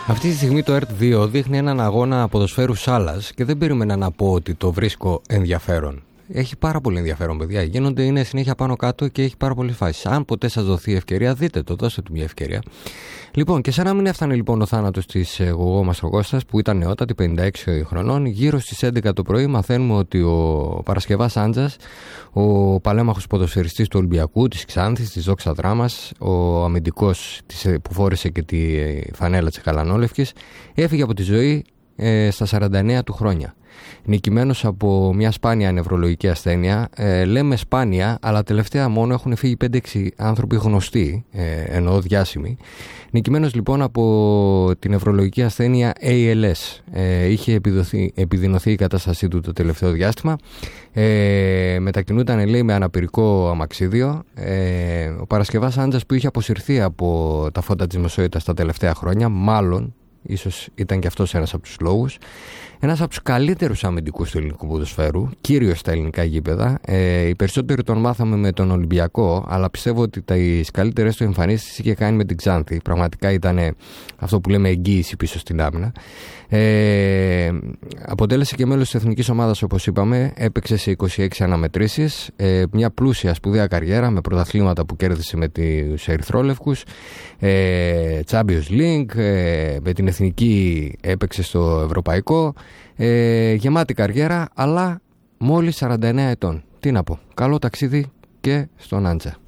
Αυτή τη στιγμή το ΕΡΤ2 δείχνει έναν αγώνα ποδοσφαίρου σάλας και δεν περίμενα να πω ότι το βρίσκω ενδιαφέρον. Έχει πάρα πολύ ενδιαφέρον, παιδιά. Είναι συνέχεια πάνω κάτω και έχει πάρα πολλές φάσεις. Αν ποτέ σας δοθεί ευκαιρία, δείτε το, δώστε του μια ευκαιρία. Λοιπόν, και σαν να μην έφτανε λοιπόν ο θάνατος της γογό Μαστρογώστας, που ήταν νεότατη, 56 χρονών, γύρω στις 11 το πρωί μαθαίνουμε ότι ο Παρασκευάς Άντζας, ο παλέμαχος ποδοσφαιριστής του Ολυμπιακού, της Ξάνθης, της Δόξα Δράμας, ο αμυντικός που φόρεσε και τη φανέλα της Καλανόλευκης, έφυγε από τη ζωή στα 49 του χρόνια. Νικημένος από μια σπάνια νευρολογική ασθένεια. Λέμε σπάνια, αλλά τελευταία μόνο έχουν φύγει 5-6 άνθρωποι γνωστοί, εννοώ διάσημοι. Νικημένος λοιπόν από την νευρολογική ασθένεια ALS. Είχε επιδεινωθεί η κατάστασή του το τελευταίο διάστημα. Μετακινούταν, λέει, με αναπηρικό αμαξίδιο. Ο Παρασκευάς Άντζας, που είχε αποσυρθεί από τα φώτα της Μεσοήτας τα τελευταία χρόνια, μάλλον ίσως ήταν και αυτός ένας από τους λόγους. Ένας από τους καλύτερους αμυντικούς του ελληνικού ποδοσφαίρου, κύριος στα ελληνικά γήπεδα. Οι περισσότεροι τον μάθαμε με τον Ολυμπιακό, αλλά πιστεύω ότι τις καλύτερες του εμφανίσεις είχε κάνει με την Ξάνθη. Πραγματικά ήταν αυτό που λέμε εγγύηση πίσω στην άμυνα. Αποτέλεσε και μέλος της εθνικής ομάδας, όπως είπαμε. Έπαιξε σε 26 αναμετρήσεις. Μια πλούσια σπουδαία καριέρα με πρωταθλήματα που κέρδισε με τους Ερυθρόλευκους, Champions League, με την εθνική έπαιξε στο ευρωπαϊκό. Γεμάτη καριέρα, αλλά μόλις 49 ετών. Τι να πω, καλό ταξίδι και στον Άντζα.